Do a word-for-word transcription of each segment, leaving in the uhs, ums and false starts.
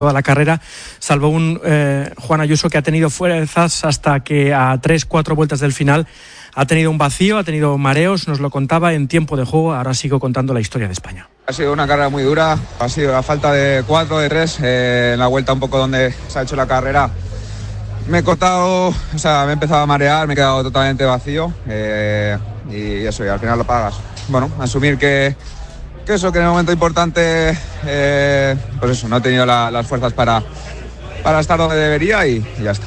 toda la carrera, salvo un eh, Juan Ayuso que ha tenido fuerzas hasta que a tres, cuatro vueltas del final ha tenido un vacío, ha tenido mareos, nos lo contaba en tiempo de juego. Ahora sigo contando la historia de España. Ha sido una carrera muy dura, ha sido a falta de cuatro, de tres, eh, en la vuelta un poco donde se ha hecho la carrera. Me he cortado, o sea, me he empezado a marear, me he quedado totalmente vacío eh, y eso, y al final lo pagas. Bueno, asumir que, que eso, que en el momento importante, eh, pues eso, no he tenido la, las fuerzas para, para estar donde debería y, y ya está.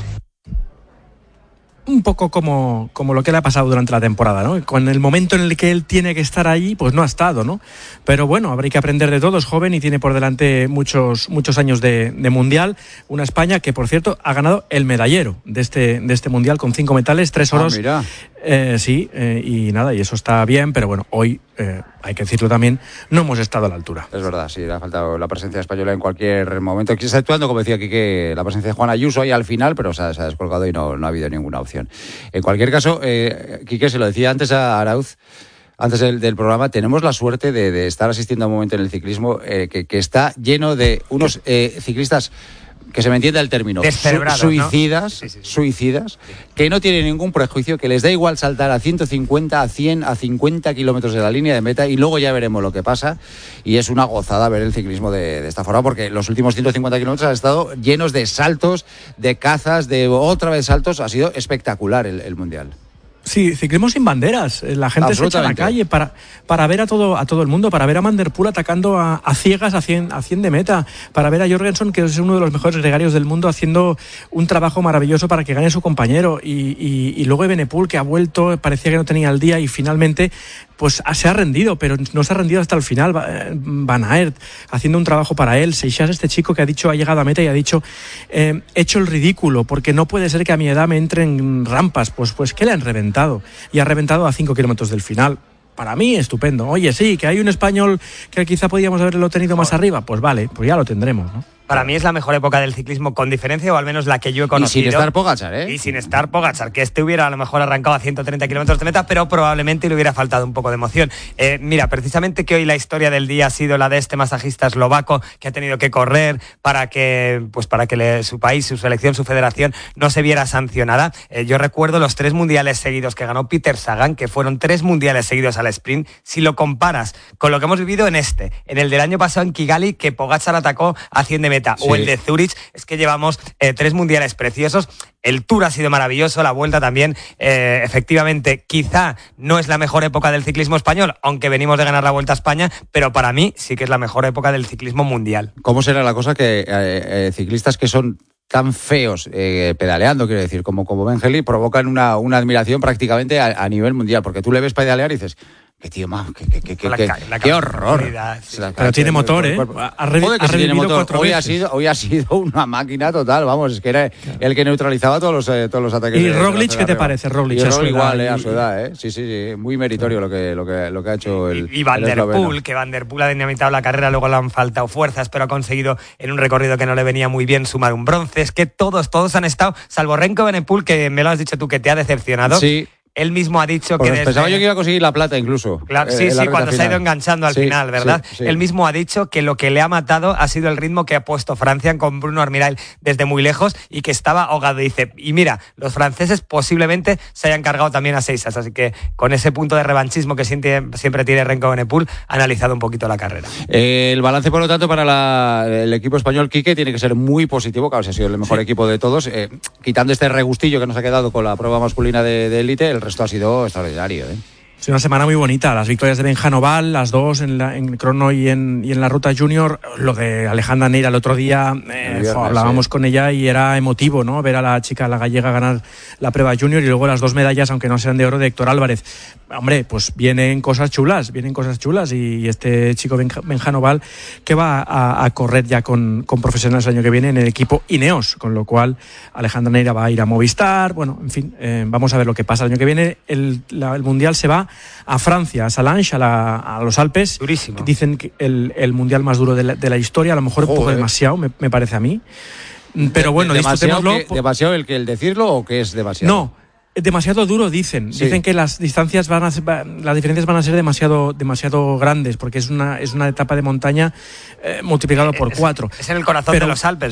Un poco como, como lo que le ha pasado durante la temporada, ¿no? Con el momento en el que él tiene que estar allí, pues no ha estado, ¿no? Pero bueno, habrá que aprender de todo, es joven y tiene por delante muchos, muchos años de, de Mundial. Una España que, por cierto, ha ganado el medallero de este, de este Mundial con cinco metales, tres oros. Ah, mira. Eh, sí, eh, y nada, y eso está bien, pero bueno, hoy, eh, hay que decirlo también, no hemos estado a la altura. Es verdad, sí, le ha faltado la presencia española en cualquier momento. Aquí está actuando, como decía Quique, la presencia de Juan Ayuso ahí al final, pero se ha, se ha descolgado y no, no ha habido ninguna opción. En cualquier caso, eh, Quique, se lo decía antes a Arauz, antes del, del programa, tenemos la suerte de, de estar asistiendo a un momento en el ciclismo eh, que, que está lleno de unos eh, ciclistas, que se me entienda el término, su, suicidas, ¿no? sí, sí, sí. suicidas, que no tienen ningún prejuicio, que les da igual saltar a ciento cincuenta, a cien, a cincuenta kilómetros de la línea de meta y luego ya veremos lo que pasa. Y es una gozada ver el ciclismo de, de esta forma, porque los últimos ciento cincuenta kilómetros han estado llenos de saltos, de cazas, de otra vez saltos. Ha sido espectacular el, el Mundial. Sí, ciclismo sin banderas. La gente se echa a la calle para, para ver a todo, a todo el mundo, para ver a Van der Poel atacando a, a ciegas a cien, a cien de meta, para ver a Jorgensen, que es uno de los mejores gregarios del mundo, haciendo un trabajo maravilloso para que gane su compañero. Y, y, y luego Evenepoel, que ha vuelto, parecía que no tenía el día y finalmente pues se ha rendido, pero no se ha rendido hasta el final. Van Aert haciendo un trabajo para él. Seixas, este chico que ha dicho, ha llegado a meta y ha dicho, eh, he hecho el ridículo, porque no puede ser que a mi edad me entren rampas. Pues, pues ¿qué le han reventado? Y ha reventado a cinco kilómetros del final. Para mí, estupendo. Oye, sí, que hay un español que quizá podíamos haberlo tenido más arriba. Pues vale, pues ya lo tendremos, ¿no? Para mí es la mejor época del ciclismo con diferencia, o al menos la que yo he conocido. Y sin estar Pogačar, ¿eh? Y sin estar Pogačar, que este hubiera a lo mejor arrancado a ciento treinta kilómetros de meta, pero probablemente le hubiera faltado un poco de emoción. Eh, mira, precisamente que hoy la historia del día ha sido la de este masajista eslovaco que ha tenido que correr para que, pues para que le, su país, su selección, su federación no se viera sancionada. Eh, yo recuerdo los tres mundiales seguidos que ganó Peter Sagan, que fueron tres mundiales seguidos al sprint. Si lo comparas con lo que hemos vivido en este, en el del año pasado en Kigali, que Pogačar atacó a cien de meta, sí, o el de Zurich, es que llevamos eh, tres mundiales preciosos. El Tour ha sido maravilloso, la Vuelta también. Eh, efectivamente, quizá no es la mejor época del ciclismo español, aunque venimos de ganar la Vuelta a España, pero para mí sí que es la mejor época del ciclismo mundial. ¿Cómo será la cosa que eh, eh, ciclistas que son tan feos eh, pedaleando, quiero decir, como, como Ben Helley, provocan una, una admiración prácticamente a, a nivel mundial? Porque tú le ves pedalear y dices, qué tío más, qué, qué, qué, qué, la qué horror. Sí. Pero tiene motor, ¿eh? Ha, revi- Joder, que ha si tiene motor. Hoy veces. ha sido, hoy ha sido una máquina total, vamos, es que era el que neutralizaba todos los, eh, todos los ataques. ¿Y de, Roglic de qué te parece? Roglic, y a su Roglic igual, eh, edad, a su edad, eh. Sí, sí, sí, muy meritorio lo que, lo que, lo que ha hecho el Y, y Van der Poel, que Van der Poel ha dinamitado la carrera, luego le han faltado fuerzas, pero ha conseguido en un recorrido que no le venía muy bien sumar un bronce. Es que todos, todos han estado, salvo Remco Evenepoel, que me lo has dicho tú que te ha decepcionado. Sí. Él mismo ha dicho pues que desde... pensaba yo que iba a conseguir la plata incluso. Claro, sí, eh, sí, cuando se ha ido enganchando al sí, final, ¿verdad? Sí, sí. Él mismo ha dicho que lo que le ha matado ha sido el ritmo que ha puesto Francia con Bruno Armirail desde muy lejos y que estaba ahogado. Dice, y mira, los franceses posiblemente se hayan cargado también a Seixas, así que con ese punto de revanchismo que siempre, siempre tiene Remco Evenepoel, ha analizado un poquito la carrera. Eh, el balance, por lo tanto, para la, el equipo español, Quique, tiene que ser muy positivo, claro, si ha sido el mejor sí. equipo de todos, eh, quitando este regustillo que nos ha quedado con la prueba masculina de élite, el resto ha sido extraordinario. ¿eh? Es una semana muy bonita, las victorias de Benja Noval, las dos en, la, en crono y en, y en la ruta junior, lo de Alejandra Neira el otro día, eh, el viernes, hablábamos sí. con ella y era emotivo, ¿no? Ver a la chica, la gallega, ganar la prueba junior y luego las dos medallas, aunque no sean de oro, de Héctor Álvarez. Hombre, pues vienen cosas chulas, vienen cosas chulas y este chico Benja, Benja Noval que va a, a correr ya con, con profesionales el año que viene en el equipo Ineos, con lo cual Alejandra Neira va a ir a Movistar, bueno, en fin, eh, vamos a ver lo que pasa el año que viene. El, la, el Mundial se va a Francia, a Salange, a, la, a los Alpes. Durísimo. Dicen que el, el mundial más duro de la, de la historia, a lo mejor Joder. un poco demasiado, me, me parece a mí. Pero bueno, demasiado, disfrutémoslo. Que, ¿Demasiado el que el decirlo o que es demasiado? No, demasiado duro, dicen. Sí. Dicen que las distancias van a ser, las diferencias van a ser demasiado, demasiado grandes, porque es una, es una etapa de montaña eh, multiplicado por es, cuatro. Es en el corazón Pero, de los Alpes.